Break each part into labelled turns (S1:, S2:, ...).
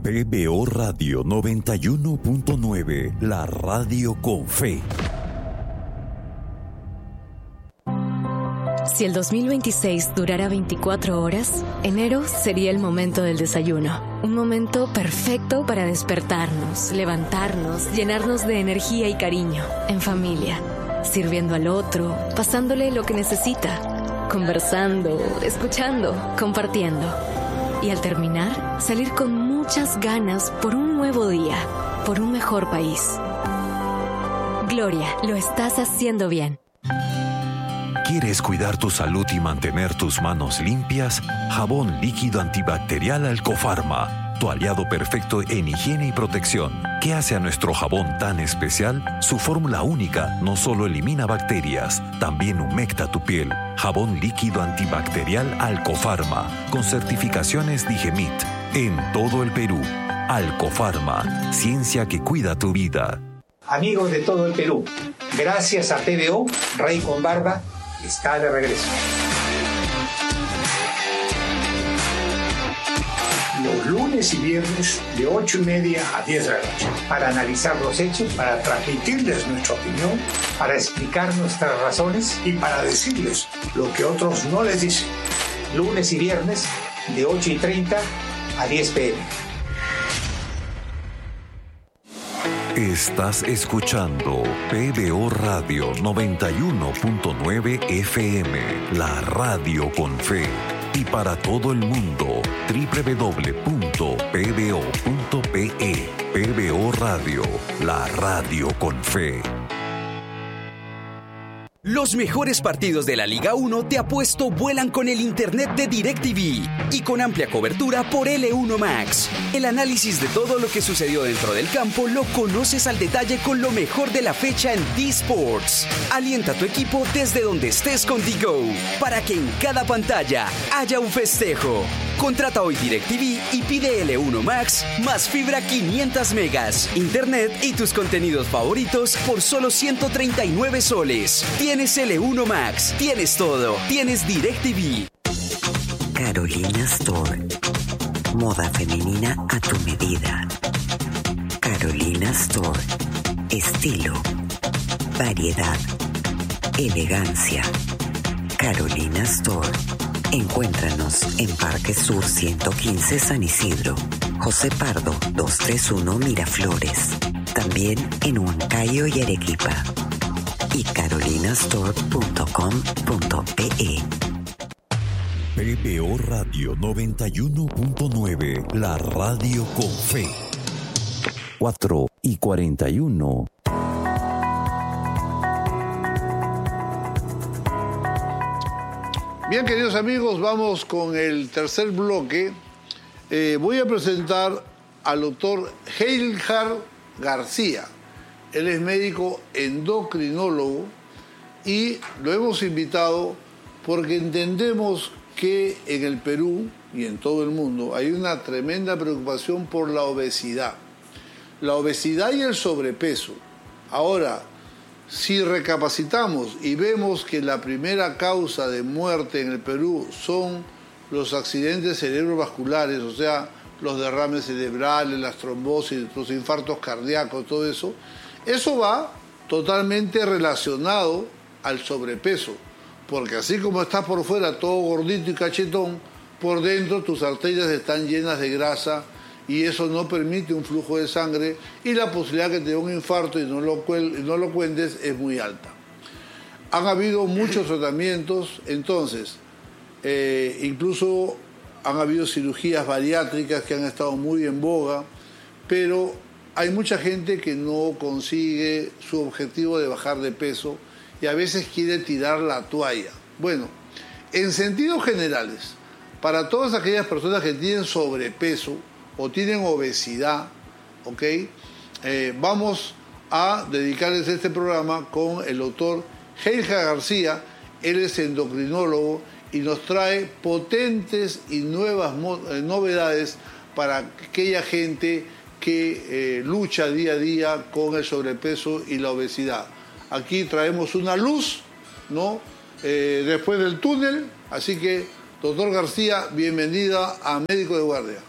S1: PBO Radio 91.9, la radio con fe.
S2: Si el 2026 durara 24 horas, enero sería el momento del desayuno. Un momento perfecto para despertarnos, levantarnos, llenarnos de energía y cariño, en familia, sirviendo al otro, pasándole lo que necesita, conversando, escuchando, compartiendo. Y al terminar, salir con muchas ganas por un nuevo día, por un mejor país. Gloria, lo estás haciendo bien.
S1: ¿Quieres cuidar tu salud y mantener tus manos limpias? Jabón líquido antibacterial Alcofarma, tu aliado perfecto en higiene y protección. ¿Qué hace a nuestro jabón tan especial? Su fórmula única no solo elimina bacterias, también humecta tu piel. Jabón líquido antibacterial Alcofarma, con certificaciones Digemit, en todo el Perú. Alcofarma, ciencia que cuida tu vida.
S3: Amigos de todo el Perú, gracias a PBO, Rey con Barba está de regreso. Los lunes y viernes de 8:30 a 10 de la noche, para analizar los hechos, para transmitirles nuestra opinión, para explicar nuestras razones y para decirles lo que otros no les dicen. Lunes y viernes de 8:30 a 10 p.m.
S1: Estás escuchando PBO Radio 91.9 FM, la radio con fe. Y para todo el mundo, www.pbo.pe. PBO Radio, la radio con fe.
S4: Los mejores partidos de la Liga 1 te apuesto vuelan con el internet de DirecTV y con amplia cobertura por L1 Max. El análisis de todo lo que sucedió dentro del campo lo conoces al detalle con lo mejor de la fecha en D-Sports. Alienta a tu equipo desde donde estés con DiGo para que en cada pantalla haya un festejo. Contrata hoy DirecTV y pide L1 Max más fibra 500 megas, internet y tus contenidos favoritos por solo 139 soles. Tienes L1 Max, tienes todo, tienes DirecTV.
S5: Carolina Store. Moda femenina a tu medida. Carolina Store. Estilo, variedad, elegancia. Carolina Store. Encuéntranos en Parque Sur 115 San Isidro, José Pardo 231 Miraflores. También en Huancayo y Arequipa. Y carolinastore.com.pe.
S1: PBO Radio 91.9, la radio con fe. 4:41.
S6: Bien, queridos amigos, vamos con el tercer bloque. Voy a presentar al doctor Heilhard García. Él es médico endocrinólogo y lo hemos invitado porque entendemos que en el Perú y en todo el mundo hay una tremenda preocupación por la obesidad. La obesidad y el sobrepeso. Ahora, si recapacitamos y vemos que la primera causa de muerte en el Perú son los accidentes cerebrovasculares, o sea, los derrames cerebrales, las trombosis, los infartos cardíacos, todo eso, eso va totalmente relacionado al sobrepeso, porque así como estás por fuera todo gordito y cachetón, por dentro tus arterias están llenas de grasa y eso no permite un flujo de sangre y la posibilidad que te dé un infarto y no lo cuentes es muy alta. Han habido muchos tratamientos, entonces, incluso han habido cirugías bariátricas que han estado muy en boga, pero hay mucha gente que no consigue su objetivo de bajar de peso y a veces quiere tirar la toalla. Bueno, en sentidos generales, para todas aquellas personas que tienen sobrepeso o tienen obesidad, ¿ok? Vamos a dedicarles este programa con el doctor Heilhard García. Él es endocrinólogo y nos trae potentes y nuevas novedades para aquella gente que lucha día a día con el sobrepeso y la obesidad. Aquí traemos una luz, ¿no? Después del túnel, así que, doctor García, bienvenida a Médico de Guardia.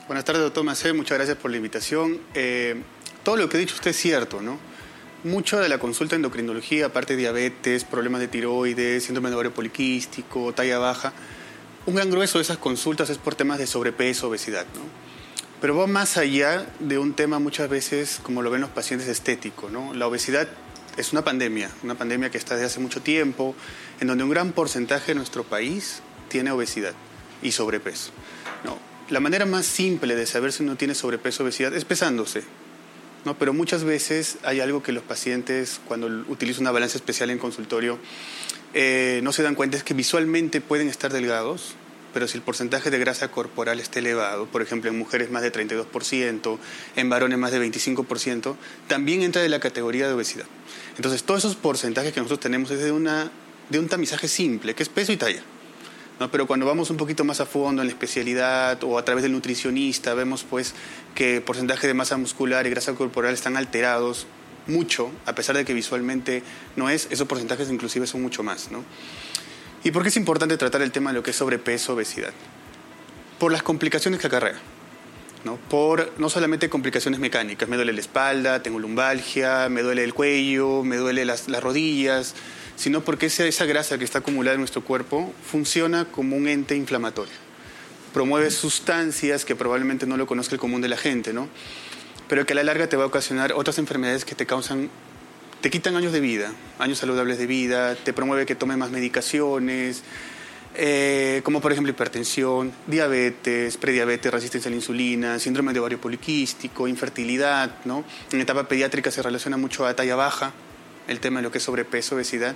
S7: Buenas tardes, doctor Macé. Muchas gracias por la invitación. Todo lo que ha dicho usted es cierto, ¿no? Mucho de la consulta en endocrinología, aparte de diabetes, problemas de tiroides, síndrome de ovario poliquístico, talla baja, un gran grueso de esas consultas es por temas de sobrepeso, obesidad, ¿no? Pero va más allá de un tema muchas veces, como lo ven los pacientes, estético, ¿no? La obesidad es una pandemia que está desde hace mucho tiempo, en donde un gran porcentaje de nuestro país tiene obesidad y sobrepeso, ¿no? La manera más simple de saber si uno tiene sobrepeso o obesidad es pesándose, ¿no? Pero muchas veces hay algo que los pacientes, cuando utilizan una balanza especial en consultorio, no se dan cuenta, es que visualmente pueden estar delgados, pero si el porcentaje de grasa corporal está elevado, por ejemplo, en mujeres más de 32%, en varones más de 25%, también entra de la categoría de obesidad. Entonces, todos esos porcentajes que nosotros tenemos es de un tamizaje simple, que es peso y talla, ¿no? Pero cuando vamos un poquito más a fondo en la especialidad o a través del nutricionista, vemos pues que porcentaje de masa muscular y grasa corporal están alterados mucho, a pesar de que visualmente no es, esos porcentajes inclusive son mucho más, ¿no? ¿Y por qué es importante tratar el tema de lo que es sobrepeso, obesidad? Por las complicaciones que acarrea, ¿no? Por no solamente complicaciones mecánicas, me duele la espalda, tengo lumbalgia, me duele el cuello, me duele las rodillas, sino porque esa grasa que está acumulada en nuestro cuerpo funciona como un ente inflamatorio. Promueve sustancias que probablemente no lo conozca el común de la gente, ¿no? Pero que a la larga te va a ocasionar otras enfermedades que te quitan años de vida, años saludables de vida, te promueve que tomes más medicaciones, como por ejemplo hipertensión, diabetes, prediabetes, resistencia a la insulina, síndrome de ovario poliquístico, infertilidad, ¿no? En etapa pediátrica se relaciona mucho a talla baja, el tema de lo que es sobrepeso, obesidad.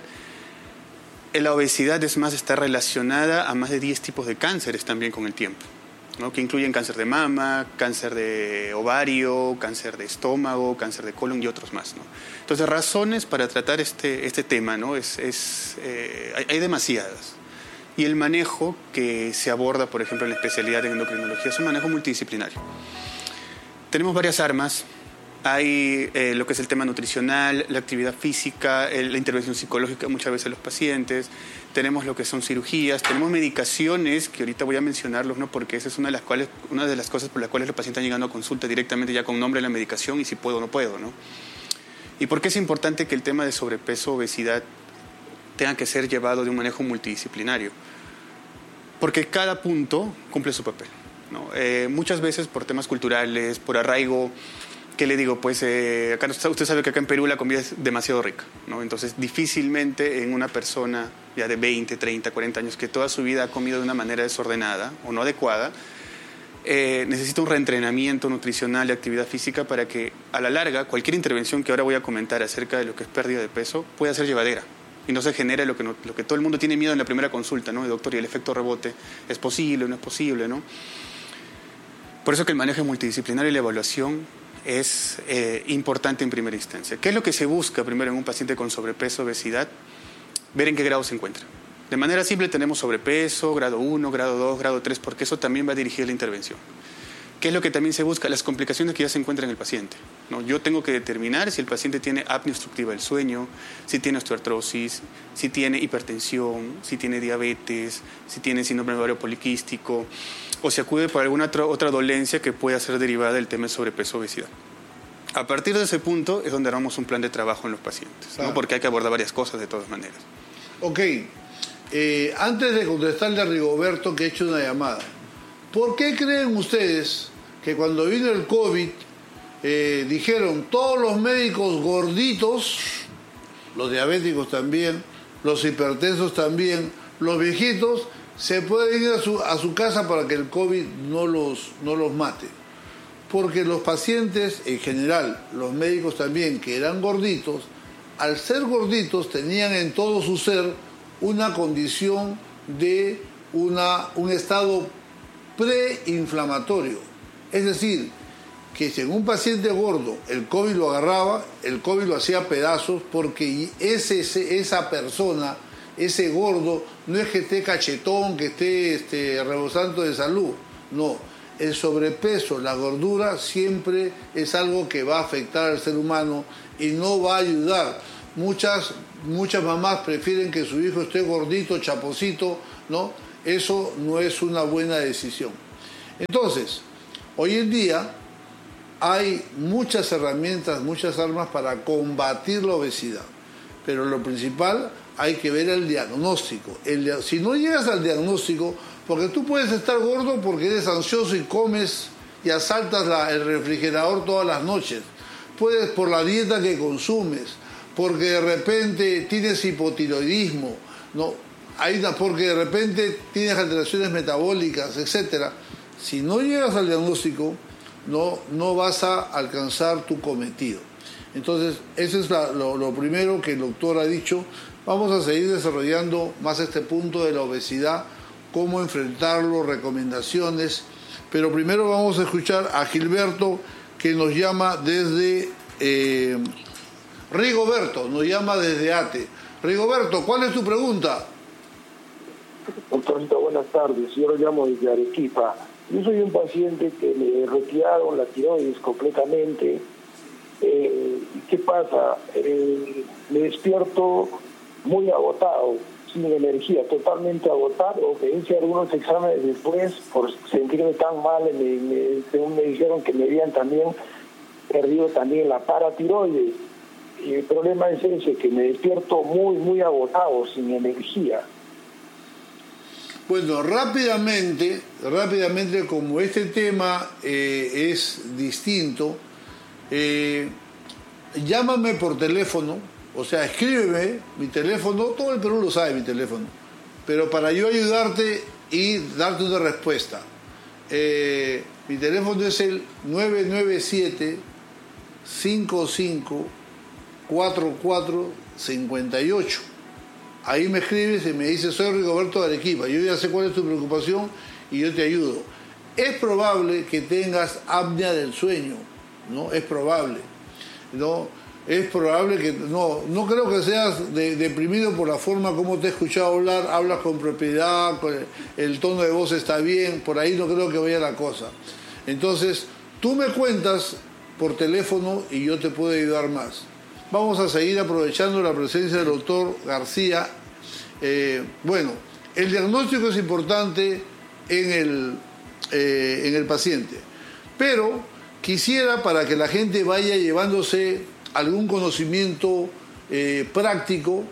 S7: La obesidad, es más, está relacionada a más de 10 tipos de cánceres también con el tiempo, ¿no? Que incluyen cáncer de mama, cáncer de ovario, cáncer de estómago, cáncer de colon y otros más, ¿no? Entonces, razones para tratar este tema, ¿no? Hay demasiadas. Y el manejo que se aborda, por ejemplo, en la especialidad en endocrinología es un manejo multidisciplinario. Tenemos varias armas. Hay lo que es el tema nutricional, la actividad física, la intervención psicológica muchas veces de los pacientes. Tenemos lo que son cirugías, tenemos medicaciones, que ahorita voy a mencionarlos, ¿no? Porque esa es una de las cosas por las cuales los pacientes están llegando a consulta directamente ya con nombre de la medicación y si puedo o no puedo, ¿no? ¿Y por qué es importante que el tema de sobrepeso, obesidad, tenga que ser llevado de un manejo multidisciplinario? Porque cada punto cumple su papel, ¿no? Muchas veces por temas culturales, por arraigo. ¿Qué le digo? Pues acá usted sabe que acá en Perú la comida es demasiado rica, ¿no? Entonces, difícilmente en una persona ya de 20, 30, 40 años que toda su vida ha comido de una manera desordenada o no adecuada, necesita un reentrenamiento nutricional y actividad física para que, a la larga, cualquier intervención que ahora voy a comentar acerca de lo que es pérdida de peso pueda ser llevadera y no se genere lo que todo el mundo tiene miedo en la primera consulta, ¿no? Doctor, ¿y el efecto rebote es posible o no es posible, ¿no? Por eso que el manejo multidisciplinario y la evaluación es importante en primera instancia. ¿Qué es lo que se busca primero en un paciente con sobrepeso, obesidad? Ver en qué grado se encuentra. De manera simple tenemos sobrepeso, grado 1, grado 2, grado 3, porque eso también va a dirigir la intervención. ¿Qué es lo que también se busca? Las complicaciones que ya se encuentran en el paciente, ¿no? Yo tengo que determinar si el paciente tiene apnea obstructiva del sueño, si tiene osteoartrosis, si tiene hipertensión, si tiene diabetes, si tiene síndrome de ovario poliquístico, o si acude por alguna otra dolencia que pueda ser derivada del tema de sobrepeso, obesidad. A partir de ese punto es donde armamos un plan de trabajo en los pacientes, ¿no? Porque hay que abordar varias cosas de todas maneras.
S6: Ok. Antes de contestarle a Rigoberto, que ha hecho una llamada, ¿por qué creen ustedes que cuando vino el COVID dijeron todos los médicos gorditos, los diabéticos también, los hipertensos también, los viejitos, se pueden ir a su casa para que el COVID no los mate? Porque los pacientes en general, los médicos también, que eran gorditos, al ser gorditos tenían en todo su ser una condición de un estado preinflamatorio. Es decir, que si en un paciente gordo el COVID lo agarraba, el COVID lo hacía pedazos, porque esa persona, ese gordo, no es que esté cachetón, que esté rebosando de salud. No, el sobrepeso, la gordura, siempre es algo que va a afectar al ser humano y no va a ayudar. Muchas mamás prefieren que su hijo esté gordito, chaposito, ¿no? Eso no es una buena decisión. Entonces, Hoy en día hay muchas herramientas, muchas armas para combatir la obesidad, pero lo principal hay que ver el diagnóstico. Si no llegas al diagnóstico, porque tú puedes estar gordo porque eres ansioso y comes y asaltas el refrigerador todas las noches, puedes por la dieta que consumes, porque de repente tienes hipotiroidismo, ¿no? Porque de repente tienes alteraciones metabólicas, etc. Si no llegas al diagnóstico, no vas a alcanzar tu cometido. Entonces, eso es lo primero que el doctor ha dicho. Vamos a seguir desarrollando más este punto de la obesidad, cómo enfrentarlo, recomendaciones. Pero primero vamos a escuchar a Gilberto, que nos llama desde... Rigoberto nos llama desde ATE. Rigoberto, ¿cuál es tu pregunta?
S8: Doctorito, buenas tardes. Yo lo llamo desde Arequipa. Yo soy un paciente que le retiraron la tiroides completamente. ¿Qué pasa? Me despierto muy agotado, sin energía, totalmente agotado. Me hice algunos exámenes después por sentirme tan mal. Según me dijeron que me habían también perdido también la paratiroides. Y el problema es ese, que me despierto muy, muy agotado, sin energía.
S6: Bueno, rápidamente, como este tema es distinto, llámame por teléfono, o sea, escríbeme mi teléfono, todo el Perú lo sabe mi teléfono, pero para yo ayudarte y darte una respuesta. Mi teléfono es el 997-55-4458. Ahí me escribes y me dices, soy Rigoberto de Arequipa, yo ya sé cuál es tu preocupación y yo te ayudo. Es probable que tengas apnea del sueño, ¿no? Es probable, ¿no? Es probable que, no creo que seas deprimido por la forma como te he escuchado hablar, hablas con propiedad, el tono de voz está bien, por ahí no creo que vaya la cosa. Entonces, tú me cuentas por teléfono y yo te puedo ayudar más. Vamos a seguir aprovechando la presencia del doctor García. Bueno, el diagnóstico es importante en el paciente, pero quisiera, para que la gente vaya llevándose algún conocimiento práctico,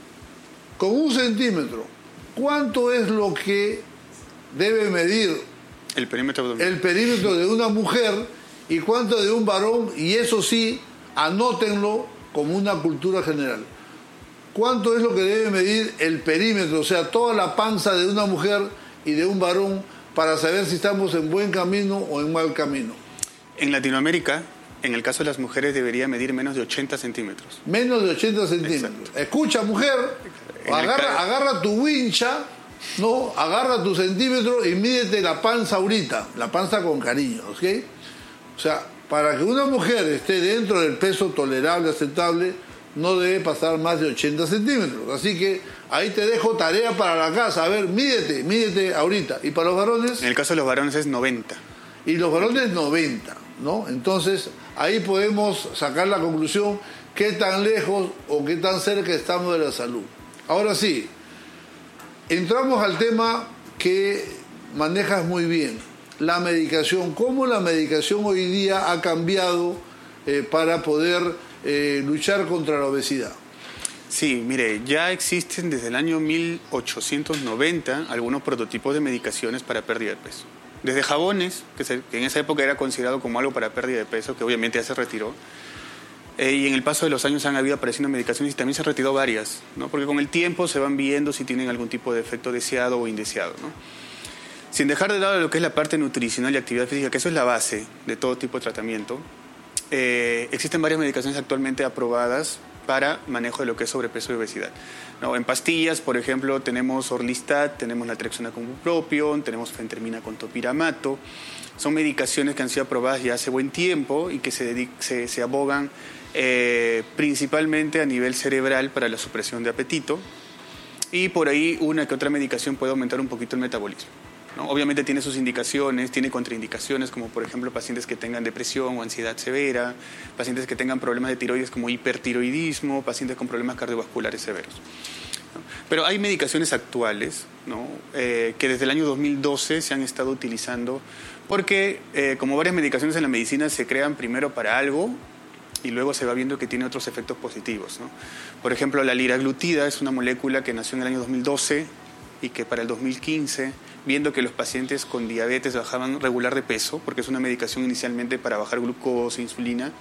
S6: con 1 centímetro, ¿cuánto es lo que debe medir
S7: el perímetro abdominal?
S6: El perímetro de una mujer y cuánto de un varón, y eso sí, anótenlo como una cultura general. ¿Cuánto es lo que debe medir el perímetro, o sea, toda la panza de una mujer y de un varón, para saber si estamos en buen camino o en mal camino?
S7: En Latinoamérica, en el caso de las mujeres, debería medir menos de 80 centímetros.
S6: Menos de 80 centímetros. Exacto. Escucha, mujer, agarra tu wincha, ¿no? Agarra tu centímetro y mídete la panza ahorita, la panza con cariño, ¿ok? O sea, para que una mujer esté dentro del peso tolerable, aceptable, no debe pasar más de 80 centímetros. Así que ahí te dejo tarea para la casa. A ver, mídete ahorita. ¿Y para los varones?
S7: En el caso de los varones es 90.
S6: Y los varones 90, ¿no? Entonces, ahí podemos sacar la conclusión qué tan lejos o qué tan cerca estamos de la salud. Ahora sí, entramos al tema que manejas muy bien. La medicación, cómo la medicación hoy día ha cambiado para poder luchar contra la obesidad.
S7: Sí, mire, ya existen desde el año 1890 algunos prototipos de medicaciones para pérdida de peso. Desde jabones, que en esa época era considerado como algo para pérdida de peso, que obviamente ya se retiró, y en el paso de los años han habido apareciendo medicaciones y también se han retirado varias, ¿no? Porque con el tiempo se van viendo si tienen algún tipo de efecto deseado o indeseado, ¿no? Sin dejar de lado lo que es la parte nutricional y actividad física, que eso es la base de todo tipo de tratamiento, existen varias medicaciones actualmente aprobadas para manejo de lo que es sobrepeso y obesidad, ¿no? En pastillas, por ejemplo, tenemos Orlistat, tenemos naltrexona con bupropion, tenemos fentermina con topiramato. Son medicaciones que han sido aprobadas ya hace buen tiempo y que se abogan principalmente a nivel cerebral para la supresión de apetito, y por ahí una que otra medicación puede aumentar un poquito el metabolismo, ¿no? Obviamente tiene sus indicaciones, tiene contraindicaciones, como por ejemplo pacientes que tengan depresión o ansiedad severa, pacientes que tengan problemas de tiroides como hipertiroidismo, pacientes con problemas cardiovasculares severos, ¿no? Pero hay medicaciones actuales, ¿no? Que desde el año 2012 se han estado utilizando Porque como varias medicaciones en la medicina se crean primero para algo y luego se va viendo que tiene otros efectos positivos, ¿no? Por ejemplo, la liraglutida es una molécula que nació en el año 2012 y que para el 2015, viendo que los pacientes con diabetes bajaban regular de peso, porque es una medicación inicialmente para bajar glucosa, insulina,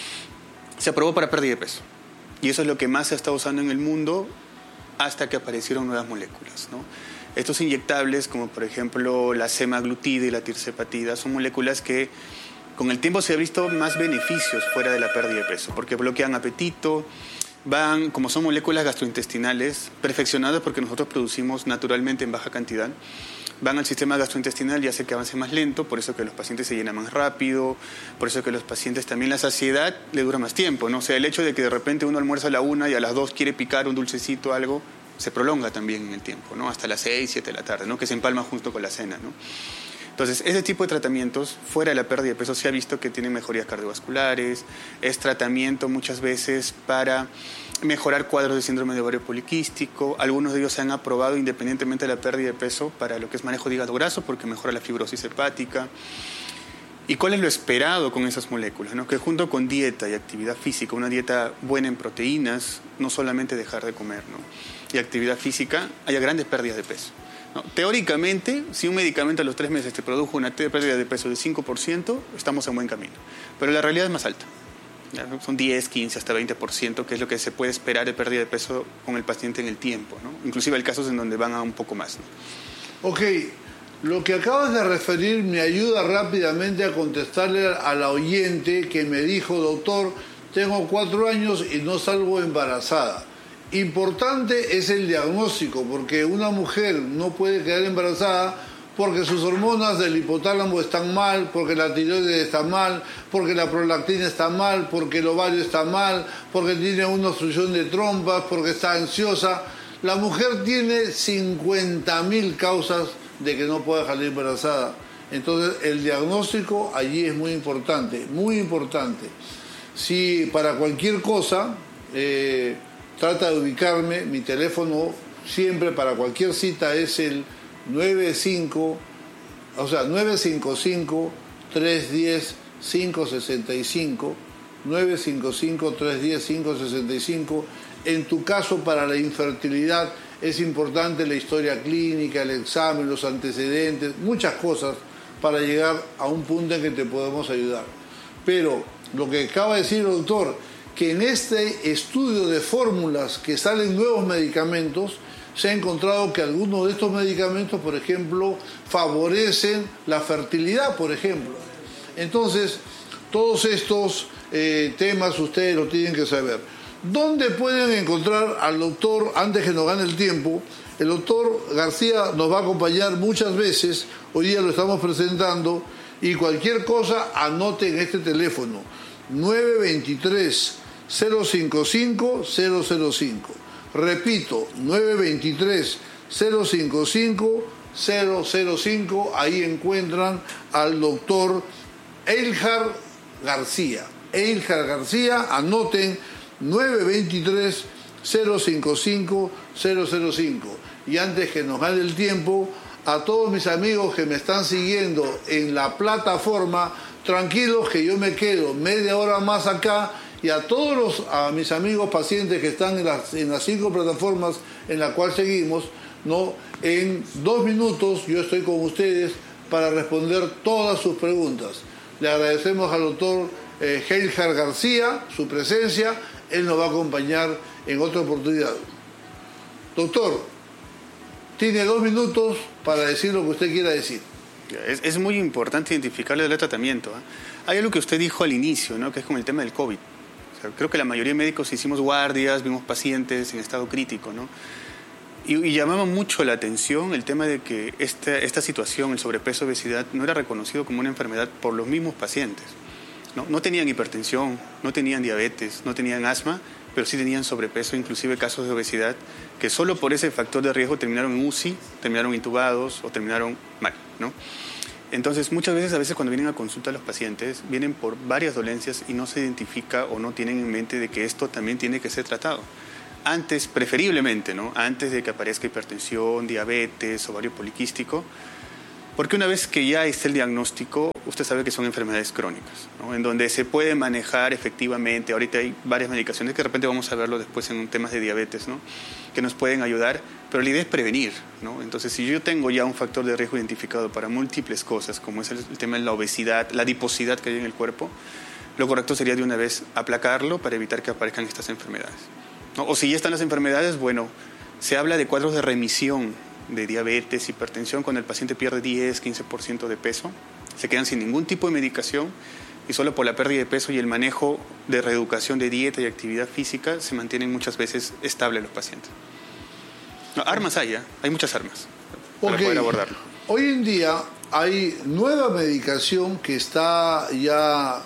S7: se aprobó para pérdida de peso. Y eso es lo que más se está usando en el mundo hasta que aparecieron nuevas moléculas, ¿no? Estos inyectables, como por ejemplo la semaglutida y la tirzepatida, son moléculas que con el tiempo se ha visto más beneficios fuera de la pérdida de peso, porque bloquean apetito, van, como son moléculas gastrointestinales, perfeccionadas porque nosotros producimos naturalmente en baja cantidad, van al sistema gastrointestinal y hace que avance más lento, por eso que los pacientes se llenan más rápido, por eso que los pacientes también la saciedad le dura más tiempo, ¿no? O sea, el hecho de que de repente uno almuerza a la 1 y a las 2 quiere picar un dulcecito, algo, se prolonga también en el tiempo, ¿no? Hasta las 6, 7 de la tarde, ¿no? Que se empalma junto con la cena, ¿no? Entonces, ese tipo de tratamientos, fuera de la pérdida de peso, se ha visto que tienen mejorías cardiovasculares, es tratamiento muchas veces para mejorar cuadros de síndrome de ovario poliquístico, algunos de ellos se han aprobado independientemente de la pérdida de peso para lo que es manejo de hígado graso, porque mejora la fibrosis hepática. ¿Y cuál es lo esperado con esas moléculas? ¿No? Que junto con dieta y actividad física, una dieta buena en proteínas, no solamente dejar de comer, ¿no? Y actividad física, haya grandes pérdidas de peso, ¿no? Teóricamente, si un medicamento a los 3 meses te produjo una pérdida de peso de 5%, estamos en buen camino. Pero la realidad es más alta. ¿Ya? Son 10, 15, hasta 20%, que es lo que se puede esperar de pérdida de peso con el paciente en el tiempo, ¿no? Inclusive hay casos en donde van a un poco más, ¿no?
S6: Ok, lo que acabas de referir me ayuda rápidamente a contestarle a la oyente que me dijo, doctor, tengo 4 años y no salgo embarazada. Importante es el diagnóstico, porque una mujer no puede quedar embarazada porque sus hormonas del hipotálamo están mal, porque la tiroides está mal, porque la prolactina está mal, porque el ovario está mal, porque tiene una obstrucción de trompas, porque está ansiosa. La mujer tiene 50.000 causas de que no pueda salir embarazada. Entonces el diagnóstico allí es muy importante, muy importante. Si para cualquier cosa trata de ubicarme, mi teléfono siempre para cualquier cita es el 955-310-565, 955-310-565. En tu caso, para la infertilidad, es importante la historia clínica, el examen, los antecedentes, muchas cosas para llegar a un punto en que te podemos ayudar. Pero lo que acaba de decir el doctor, que en este estudio de fórmulas que salen nuevos medicamentos, se ha encontrado que algunos de estos medicamentos, por ejemplo, favorecen la fertilidad, por ejemplo. Entonces, todos estos temas ustedes lo tienen que saber. ¿Dónde pueden encontrar al doctor, antes que nos gane el tiempo? El doctor García nos va a acompañar muchas veces, hoy día lo estamos presentando, y cualquier cosa anoten este teléfono, 923-055-005. Repito, 923-055-005, ahí encuentran al doctor Eilhard García. Eilhard García, anoten 923-055-005. Y antes que nos gane el tiempo, a todos mis amigos que me están siguiendo en la plataforma, tranquilos que yo me quedo media hora más acá, y a todos mis amigos pacientes que están en las 5 plataformas en las cuales seguimos, ¿no? En 2 minutos yo estoy con ustedes para responder todas sus preguntas. Le agradecemos al doctor Eilhard García su presencia. Él nos va a acompañar en otra oportunidad. Doctor, tiene 2 minutos para decir lo que usted quiera decir.
S7: Es muy importante identificar el tratamiento, ¿eh? Hay algo que usted dijo al inicio, ¿no? Que es con el tema del COVID. O sea, creo que la mayoría de médicos hicimos guardias, vimos pacientes en estado crítico, ¿no? Y llamaba mucho la atención el tema de que esta situación, el sobrepeso, obesidad, no era reconocido como una enfermedad por los mismos pacientes, ¿no? No tenían hipertensión, no tenían diabetes, no tenían asma, pero sí tenían sobrepeso, inclusive casos de obesidad, que solo por ese factor de riesgo terminaron en UCI, terminaron intubados o terminaron mal, ¿no? Entonces, muchas veces, a veces cuando vienen a consulta los pacientes, vienen por varias dolencias y no se identifica o no tienen en mente de que esto también tiene que ser tratado. Antes, preferiblemente, ¿no? Antes de que aparezca hipertensión, diabetes, ovario poliquístico, Porque una vez que ya está el diagnóstico, usted sabe que son enfermedades crónicas, ¿no? En donde se puede manejar efectivamente. Ahorita hay varias medicaciones que de repente vamos a verlo después en temas de diabetes, ¿no? Que nos pueden ayudar, pero la idea es prevenir, ¿no? Entonces, si yo tengo ya un factor de riesgo identificado para múltiples cosas, como es el tema de la obesidad, la adiposidad que hay en el cuerpo, lo correcto sería de una vez aplacarlo para evitar que aparezcan estas enfermedades, ¿no? O si ya están las enfermedades, bueno, se habla de cuadros de remisión de diabetes, hipertensión, cuando el paciente pierde 10, 15% de peso, se quedan sin ningún tipo de medicación y solo por la pérdida de peso y el manejo de reeducación de dieta y actividad física se mantienen muchas veces estables los pacientes. No, armas hay muchas armas para poder abordarlo.
S6: Hoy en día hay nueva medicación que está ya...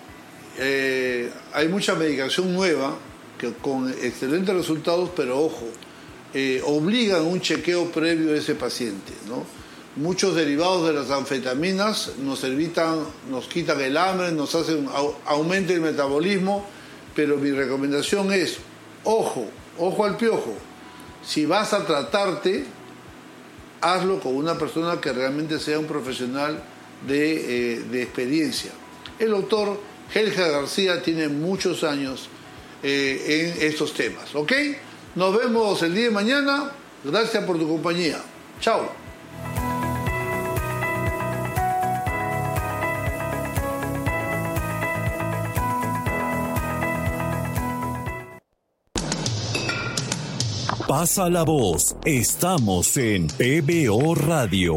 S6: hay mucha medicación nueva que con excelentes resultados, pero ojo, obligan un chequeo previo a ese paciente, ¿no? Muchos derivados de las anfetaminas nos quitan el hambre, nos hacen aumenta el metabolismo, pero mi recomendación es, ojo al piojo, si vas a tratarte, hazlo con una persona que realmente sea un profesional de experiencia. El doctor Heiljar García tiene muchos años en estos temas, ¿ok? Nos vemos el día de mañana. Gracias por tu compañía. Chao.
S1: Pasa la voz. Estamos en PBO Radio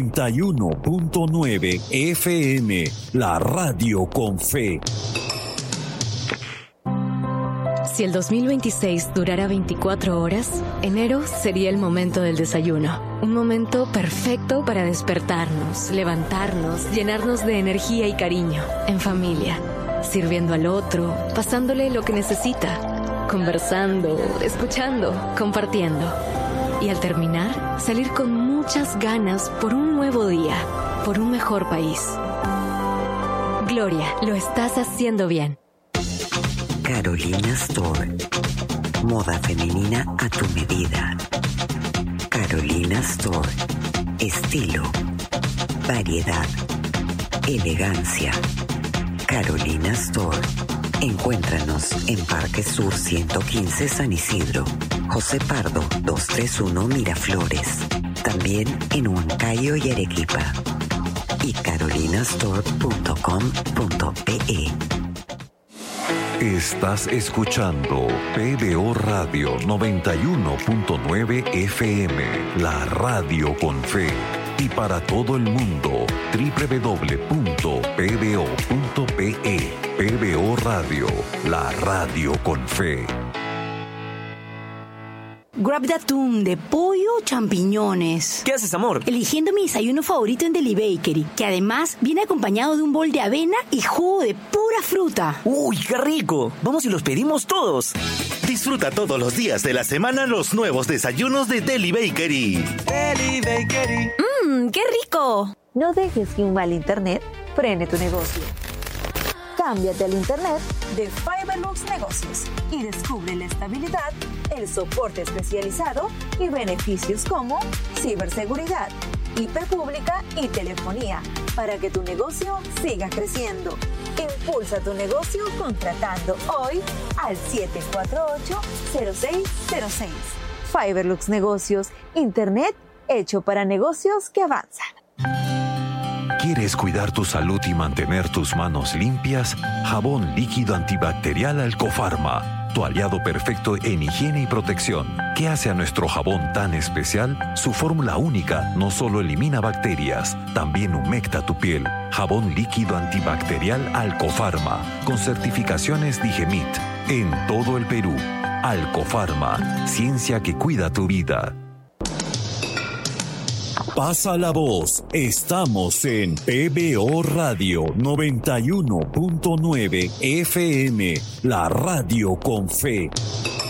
S1: 91.9 FM, la radio con fe.
S2: Si el 2026 durara 24 horas, enero sería el momento del desayuno. Un momento perfecto para despertarnos, levantarnos, llenarnos de energía y cariño, en familia, sirviendo al otro, pasándole lo que necesita, conversando, escuchando, compartiendo. Y al terminar, salir con muchas ganas por un nuevo día, por un mejor país. Gloria, lo estás haciendo bien.
S5: Carolina Store. Moda femenina a tu medida. Carolina Store. Estilo, variedad, elegancia. Carolina Store. Encuéntranos en Parque Sur 115 San Isidro, José Pardo 231 Miraflores. También en Huancayo y Arequipa. Y carolinastore.com.pe.
S1: Estás escuchando PBO Radio 91.9 FM, la radio con fe. Y para todo el mundo, www.pbo.pe. PBO Radio, la radio con fe.
S9: Grab de atún, de pollo o champiñones.
S10: ¿Qué haces, amor?
S9: Eligiendo mi desayuno favorito en Deli Bakery, que además viene acompañado de un bol de avena y jugo de pura fruta.
S10: ¡Uy, qué rico! Vamos y los pedimos todos.
S11: Disfruta todos los días de la semana los nuevos desayunos de Deli Bakery.
S10: Deli Bakery.
S9: ¡Qué rico!
S12: No dejes que un mal internet frene tu negocio. Cámbiate al internet de Fiberlux Negocios y descubre la estabilidad, el soporte especializado y beneficios como ciberseguridad, IP pública y telefonía para que tu negocio siga creciendo. Impulsa tu negocio contratando hoy al 748-0606. Fiberlux Negocios, internet hecho para negocios que avanzan.
S1: ¿Quieres cuidar tu salud y mantener tus manos limpias? Jabón líquido antibacterial Alcofarma, tu aliado perfecto en higiene y protección. ¿Qué hace a nuestro jabón tan especial? Su fórmula única no solo elimina bacterias, también humecta tu piel. Jabón líquido antibacterial Alcofarma, con certificaciones Digemit, en todo el Perú. Alcofarma, ciencia que cuida tu vida. Pasa la voz. Estamos en PBO Radio 91.9 FM, la radio con fe.